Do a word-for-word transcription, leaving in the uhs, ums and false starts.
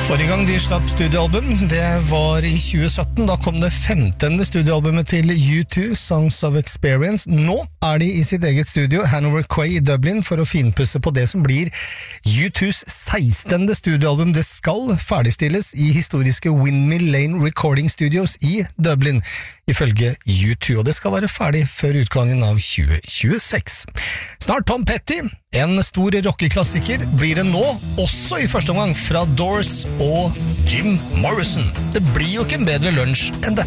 Forrige gang de slapp studioalbum, det var i tjue sytten. Da kom det femtende studioalbumet til U to, Songs of Experience. Nå er de i sitt eget studio, Hanover Quay i Dublin, for å finpusse på det som blir U tos sekstende studioalbum. Det skal ferdigstilles i historiske Windmill Lane Recording Studios i Dublin, ifølge U to, og det skal være ferdig før utgangen av tjue tjueseks. Snart Tom Petty, en stor rockeklassiker, blir det nå, også i første omgang fra Doors og Jim Morrison. Det blir jo ikke en bedre lunsj enn dette.